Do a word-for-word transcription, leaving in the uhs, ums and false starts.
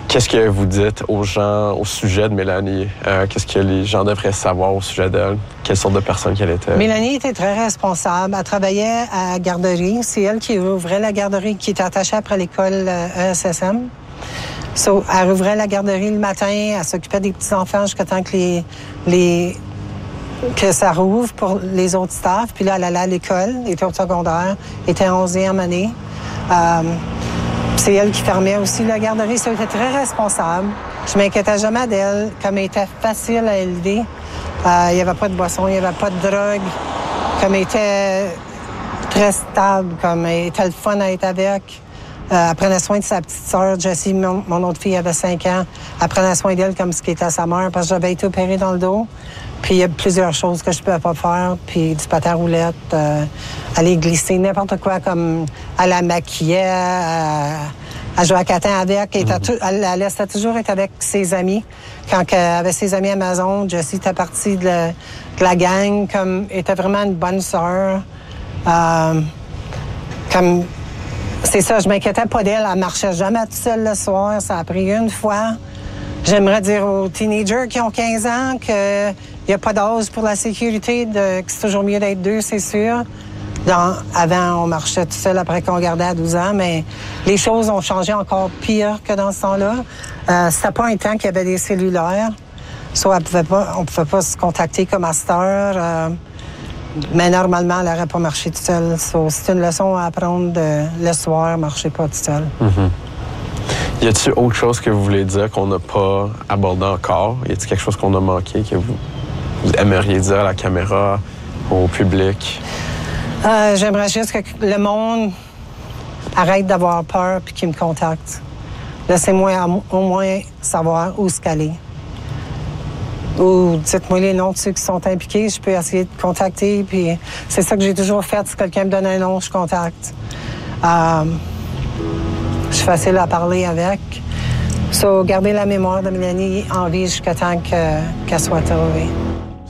Qu'est-ce que vous dites aux gens au sujet de Mélanie? Euh, qu'est-ce que les gens devraient savoir au sujet d'elle? Quelle sorte de personne qu'elle était? Mélanie était très responsable. Elle travaillait à la garderie. C'est elle qui ouvrait la garderie, qui était attachée après l'école E S S M. So, elle ouvrait la garderie le matin, elle s'occupait des petits-enfants jusqu'à temps que les, les que ça rouvre pour les autres staffs. Puis là, elle allait à l'école, elle était au secondaire, elle était en onzième année. Euh, c'est elle qui fermait aussi la garderie. Ça, elle était très responsable. Je m'inquiétais jamais d'elle, comme elle était facile à élever. Euh, il n'y avait pas de boisson, il n'y avait pas de drogue. Comme elle était très stable, comme elle était le fun à être avec. Euh, elle prenait soin de sa petite sœur, Jessie, mon, mon autre fille avait cinq ans. Elle prenait soin d'elle comme ce qui était à sa mère, parce que j'avais été opérée dans le dos. Puis il y a plusieurs choses que je ne pouvais pas faire. Puis du patin à roulette, euh, aller glisser, n'importe quoi, comme elle la maquillait, euh, elle jouait à catin avec. Elle, était tout, elle, elle restait toujours être avec ses amis. Quand elle avait ses amis à la maison, Jessie était partie de la, de la gang, comme elle était vraiment une bonne sœur. Euh, comme... C'est ça, je m'inquiétais pas d'elle. Elle marchait jamais toute seule le soir. Ça a pris une fois. J'aimerais dire aux teenagers qui ont quinze ans qu'il n'y a pas d'âge pour la sécurité, de, que c'est toujours mieux d'être deux, c'est sûr. Dans, avant, on marchait tout seul après qu'on gardait à douze ans, mais les choses ont changé encore pire que dans ce temps-là. Euh, c'était pas un temps qu'il y avait des cellulaires. Soit so, on ne pouvait pas se contacter comme à cette heure. Euh, Mais normalement, elle n'aurait pas marché toute seule. So, c'est une leçon à apprendre de, le soir, marcher pas toute seule. Mm-hmm. Y a-t-il autre chose que vous voulez dire qu'on n'a pas abordé encore? Y a-t-il quelque chose qu'on a manqué que vous, vous aimeriez dire à la caméra, au public? Euh, j'aimerais juste que le monde arrête d'avoir peur et qu'il me contacte. Laissez-moi au moins savoir où se caler. Ou dites-moi les noms de ceux qui sont impliqués, je peux essayer de contacter. Puis c'est ça que j'ai toujours fait. Si quelqu'un me donne un nom, je contacte. Euh, je suis facile à parler avec. So, gardez la mémoire de Mélanie en vie jusqu'à temps que, qu'elle soit trouvée.